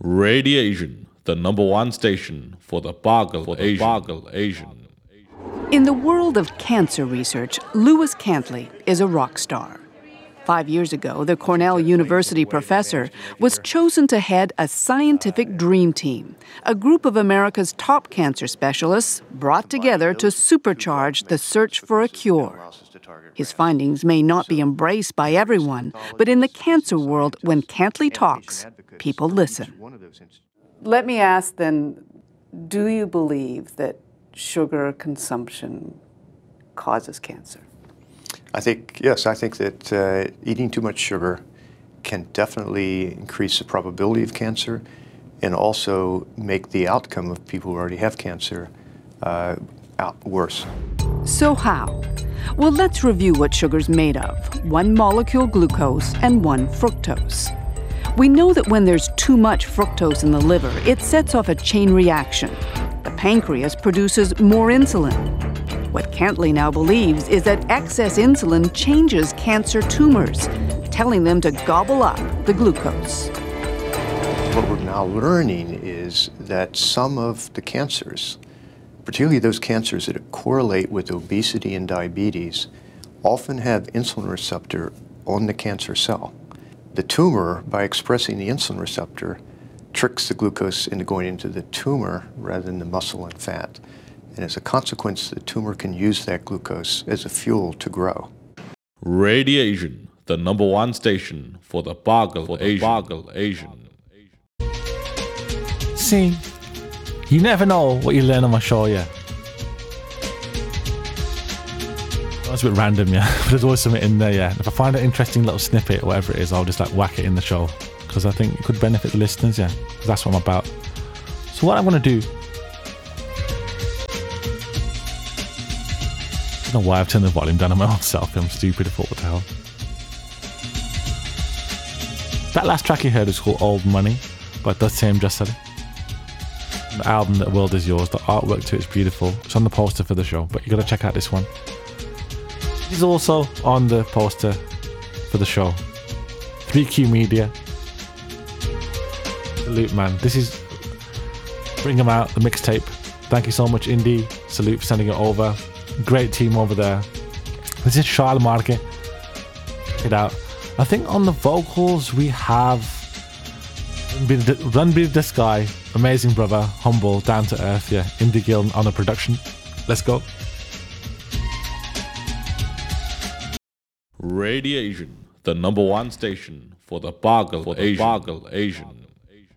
Radiation, the number one station for the Boggle Asian. In the world of cancer research, Lewis Cantley is a rock star. 5 years ago, the Cornell University professor was chosen to head a scientific dream team, a group of America's top cancer specialists brought together to supercharge the search for a cure. His findings may not be embraced by everyone, but in the cancer world, when Cantley talks, people listen. Let me ask then, do you believe that sugar consumption causes cancer? Yes, I think that eating too much sugar can definitely increase the probability of cancer and also make the outcome of people who already have cancer worse. So how? Well, let's review what sugar's made of: one molecule glucose and one fructose. We know that when there's too much fructose in the liver, it sets off a chain reaction. The pancreas produces more insulin. What Cantley now believes is that excess insulin changes cancer tumors, telling them to gobble up the glucose. What we're now learning is that some of the cancers, particularly those cancers that correlate with obesity and diabetes, often have insulin receptor on the cancer cell. The tumor, by expressing the insulin receptor, tricks the glucose into going into the tumor rather than the muscle and fat. And as a consequence, the tumor can use that glucose as a fuel to grow. Radiation, the number one station for the Boggle Asian. See, you never know what you learn on my show, yeah. That's a bit random, yeah. But there's always something in there, yeah. If I find an interesting little snippet or whatever it is, I'll just whack it in the show, because I think it could benefit the listeners, yeah. Because that's what I'm about. So what I'm going to do, I don't know why I've turned the volume down on my own self. I'm stupid. I thought, what the hell. That last track you heard is called Old Money by Dusty Dressler. The album, The World Is Yours. The artwork to it is beautiful. It's on the poster for the show, but you got to check out this one. It's also on the poster for the show. 3Q Media. Salute, man. This is Bring 'Em Out, the mixtape. Thank you so much, Indy. Salute for sending it over. Great team over there. This is Charles Marque. Check it out. I think on the vocals we have Run Be This Guy, amazing brother, humble, down to earth, yeah. Indy Gill on the production. Let's go. Radiation, the number one station for the Boggle Asian.